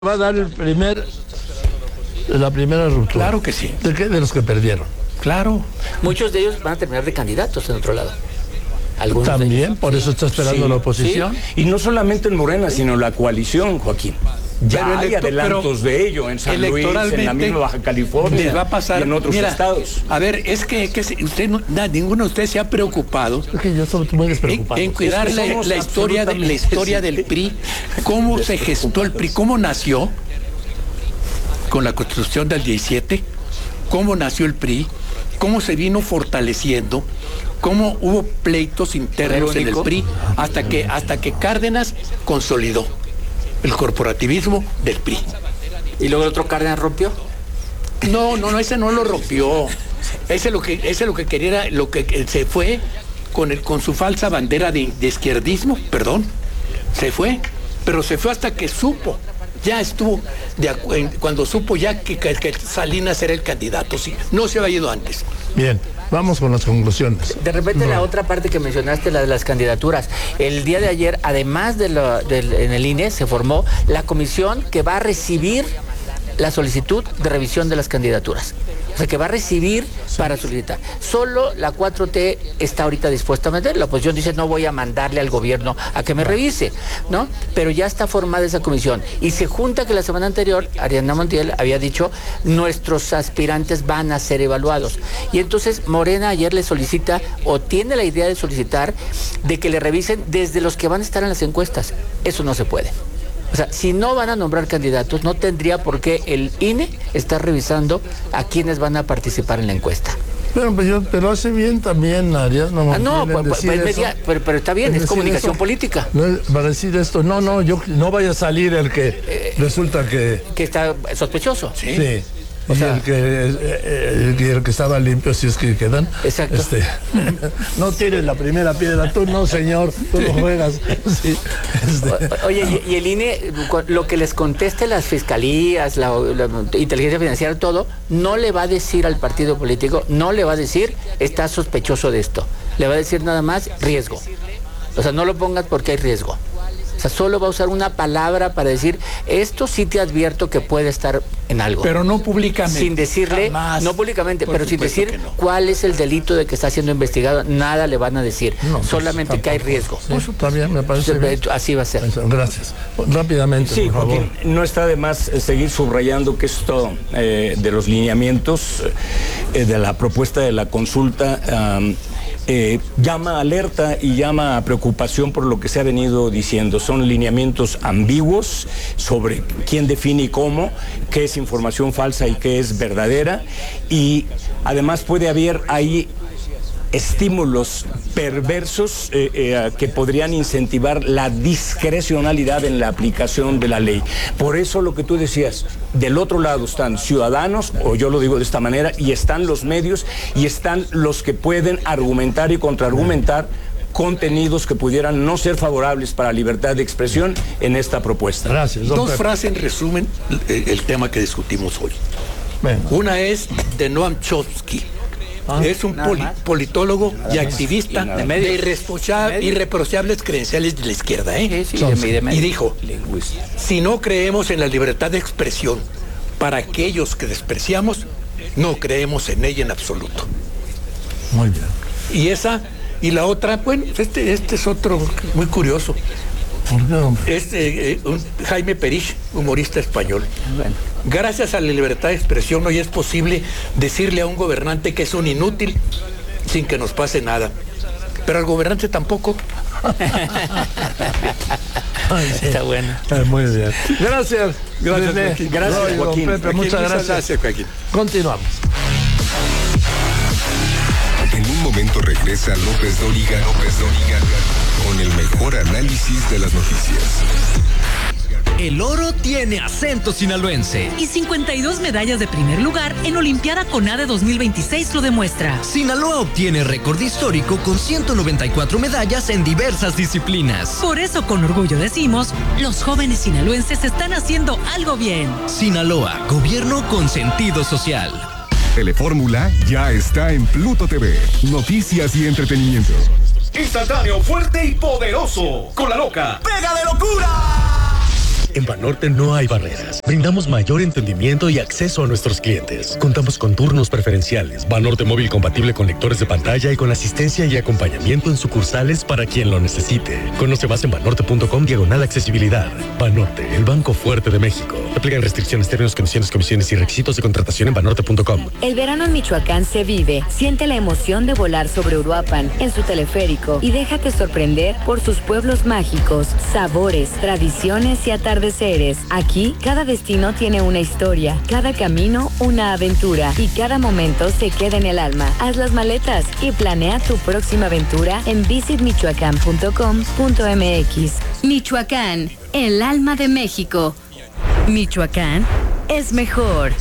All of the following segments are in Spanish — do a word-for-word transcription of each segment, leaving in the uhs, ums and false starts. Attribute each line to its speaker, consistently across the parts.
Speaker 1: Va a dar el primer, la primera ruptura.
Speaker 2: Claro que sí.
Speaker 1: ¿De qué? De los que perdieron.
Speaker 2: Claro.
Speaker 3: Muchos de ellos van a terminar de candidatos en otro lado. Algunos
Speaker 1: También, por eso está esperando
Speaker 4: sí,
Speaker 1: la oposición.
Speaker 4: Sí. Y no solamente en Morena, sino la coalición, Joaquín. Ya pero hay electo, adelantos de ello en San Luis, en la misma Baja California,
Speaker 2: les va a pasar,
Speaker 4: y en otros
Speaker 2: mira,
Speaker 4: estados.
Speaker 2: A ver, es que, que usted no, ninguno de ustedes se ha preocupado
Speaker 1: es que yo estoy muy despreocupado.
Speaker 2: En, en cuidar es la, la historia de la historia del P R I, cómo se gestó el P R I, cómo nació con la Constitución del diecisiete, cómo nació el P R I, cómo se vino fortaleciendo, cómo hubo pleitos internos en el P R I hasta que hasta que Cárdenas consolidó el corporativismo del P R I.
Speaker 3: ¿Y luego el otro Cárdenas rompió?
Speaker 2: No, no, no, ese no lo rompió. Ese lo que, ese lo que quería era, lo que se fue con el, con su falsa bandera de, de izquierdismo, perdón, se fue, pero se fue hasta que supo, ya estuvo, de, cuando supo ya que, que, que Salinas era el candidato, sí, no se había ido antes.
Speaker 1: Bien. Vamos con las conclusiones.
Speaker 3: De repente no. La otra parte que mencionaste, la de las candidaturas. El día de ayer, además de lo, de, en el I N E, se formó la comisión que va a recibir la solicitud de revisión de las candidaturas. O sea, que va a recibir sí. para solicitar. Solo la cuatro T está ahorita dispuesta a meter. La oposición dice, no voy a mandarle al gobierno a que me revise, ¿no? Pero ya está formada esa comisión. Y se junta que la semana anterior, Ariadna Montiel había dicho, nuestros aspirantes van a ser evaluados. Y entonces Morena ayer le solicita, o tiene la idea de solicitar, de que le revisen desde los que van a estar en las encuestas. Eso no se puede. O sea, si no van a nombrar candidatos, no tendría por qué el I N E estar revisando a quienes van a participar en la encuesta.
Speaker 1: Pero, pues yo, pero hace bien también, Arias. No,
Speaker 3: ah, no pues, pues, media, pero, pero está bien, es comunicación eso, política.
Speaker 1: No, para decir esto, no, no, yo no vaya a salir el que eh, resulta que...
Speaker 3: Que está sospechoso.
Speaker 1: Sí. sí. O y sea, el, que, el, el, el que estaba limpio, si es que quedan.
Speaker 3: Exacto.
Speaker 1: Este, no tires la primera piedra, tú no, señor, tú no juegas. Sí,
Speaker 3: este. o, oye, y, y el I N E, lo que les conteste las fiscalías, la, la inteligencia financiera, todo, no le va a decir al partido político, no le va a decir, está sospechoso de esto. Le va a decir nada más, riesgo. O sea, no lo pongas porque hay riesgo. O sea, solo va a usar una palabra para decir, esto sí te advierto que puede estar en algo.
Speaker 2: Pero no públicamente.
Speaker 3: Sin decirle,
Speaker 2: jamás,
Speaker 3: no públicamente, pero sin decir no. cuál es el delito de que está siendo investigado, nada le van a decir. No, solamente pues, que hay riesgo.
Speaker 1: Sí, eso también me parece bien.
Speaker 3: Así va a ser.
Speaker 1: Gracias. Rápidamente,
Speaker 4: sí,
Speaker 1: por favor.
Speaker 4: Joaquín, no está de más seguir subrayando que esto eh, de los lineamientos eh, de la propuesta de la consulta um, Eh, llama alerta y llama a preocupación por lo que se ha venido diciendo. Son lineamientos ambiguos sobre quién define y cómo, qué es información falsa y qué es verdadera, y además puede haber ahí estímulos perversos eh, eh, que podrían incentivar la discrecionalidad en la aplicación de la ley. Por eso lo que tú decías, del otro lado están ciudadanos, o yo lo digo de esta manera, y están los medios, y están los que pueden argumentar y contraargumentar contenidos que pudieran no ser favorables para la libertad de expresión en esta propuesta.
Speaker 1: Gracias.
Speaker 2: Dos Pepe. frases en resumen el, el tema que discutimos hoy. Bueno. Una es de Noam Chomsky. Ah, es un poli politólogo nada y activista y de, de irreprochables, irreprochables credenciales de la izquierda, ¿eh?
Speaker 3: Sí, sí, de medio, medio.
Speaker 2: Y dijo, si no creemos en la libertad de expresión para aquellos que despreciamos, no creemos en ella en absoluto.
Speaker 1: Muy bien.
Speaker 2: Y esa, y la otra, bueno, este, este es otro muy curioso. Es eh, un, Jaime Perich, humorista español. Bueno. Gracias a la libertad de expresión hoy es posible decirle a un gobernante que es un inútil sin que nos pase nada. Pero al gobernante tampoco.
Speaker 3: Ay, sí. Está bueno.
Speaker 1: Eh, muy bien. Gracias.
Speaker 2: Gracias, Joaquín.
Speaker 1: Gracias, Joaquín. Joaquín. Pepe, muchas, muchas gracias. gracias Joaquín. Continuamos.
Speaker 5: En un momento regresa López Dóriga, López Dóriga, con el mejor análisis de las noticias.
Speaker 6: El oro tiene acento sinaloense.
Speaker 7: Y cincuenta y dos medallas de primer lugar en Olimpiada CONADE dos mil veintiséis lo demuestra.
Speaker 6: Sinaloa obtiene récord histórico con ciento noventa y cuatro medallas en diversas disciplinas.
Speaker 7: Por eso con orgullo decimos, los jóvenes sinaloenses están haciendo algo bien.
Speaker 6: Sinaloa, gobierno con sentido social.
Speaker 5: Telefórmula ya está en Pluto T V. Noticias y entretenimiento.
Speaker 8: Instantáneo, fuerte y poderoso. Con la loca.
Speaker 9: ¡Pega de locura!
Speaker 8: En Banorte no hay barreras. Brindamos mayor entendimiento y acceso a nuestros clientes. Contamos con turnos preferenciales, Banorte móvil compatible con lectores de pantalla y con asistencia y acompañamiento en sucursales para quien lo necesite. Conoce más en banorte.com diagonal accesibilidad. Banorte, el banco fuerte de México. Aplican restricciones, términos, condiciones, comisiones y requisitos de contratación en banorte punto com.
Speaker 9: El verano en Michoacán se vive. Siente la emoción de volar sobre Uruapan en su teleférico y déjate sorprender por sus pueblos mágicos, sabores, tradiciones y atardeceres. Aquí, cada destino tiene una historia, cada camino una aventura y cada momento se queda en el alma. Haz las maletas y planea tu próxima aventura en visit michoacán punto com punto m x.
Speaker 10: Michoacán, el alma de México. Michoacán es mejor.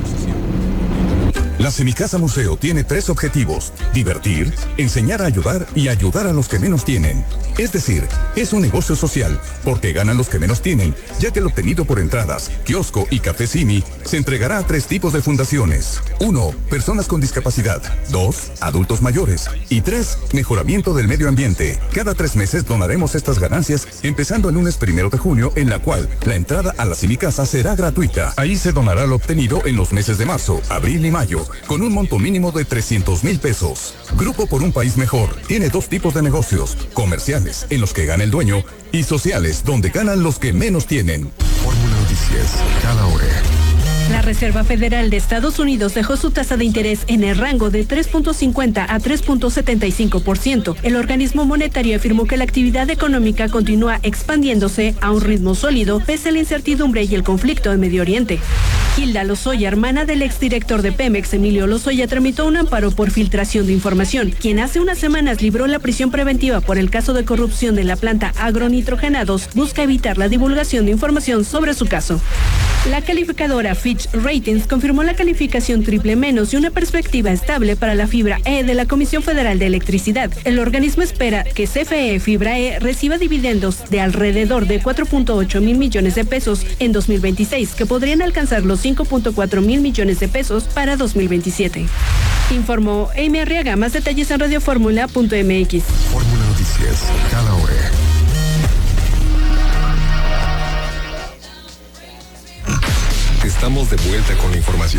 Speaker 11: La Semicasa Museo tiene tres objetivos: divertir, enseñar a ayudar y ayudar a los que menos tienen. Es decir, es un negocio social, porque ganan los que menos tienen, ya que el obtenido por entradas, kiosco y café Simi se entregará a tres tipos de fundaciones. Uno, personas con discapacidad. Dos, adultos mayores. Y tres, mejoramiento del medio ambiente. Cada tres meses donaremos estas ganancias, empezando el lunes primero de junio, en la cual la entrada a la Semicasa será gratuita. Ahí se donará lo obtenido en los meses de marzo, abril y mayo, con un monto mínimo de trescientos mil pesos. Grupo por un País Mejor tiene dos tipos de negocios: comerciales, en los que gana el dueño, y sociales, donde ganan los que menos tienen.
Speaker 5: Fórmula Noticias, cada hora.
Speaker 12: La Reserva Federal de Estados Unidos dejó su tasa de interés en el rango de tres punto cincuenta a tres punto setenta y cinco por ciento. El organismo monetario afirmó que la actividad económica continúa expandiéndose a un ritmo sólido pese a la incertidumbre y el conflicto en Medio Oriente. Hilda Lozoya, hermana del exdirector de Pemex, Emilio Lozoya, tramitó un amparo por filtración de información, quien hace unas semanas libró la prisión preventiva por el caso de corrupción de la planta Agronitrogenados, busca evitar la divulgación de información sobre su caso. La calificadora Fitch Ratings confirmó la calificación triple menos y una perspectiva estable para la fibra E de la Comisión Federal de Electricidad. El organismo espera que C F E Fibra E reciba dividendos de alrededor de cuatro punto ocho mil millones de pesos en dos mil veintiséis, que podrían alcanzar los cinco punto cuatro mil millones de pesos para dos mil veintisiete. Informó Amy Arriaga. Más detalles en radioformula punto m x.
Speaker 5: Fórmula Noticias, cada hora. Estamos de vuelta con la información.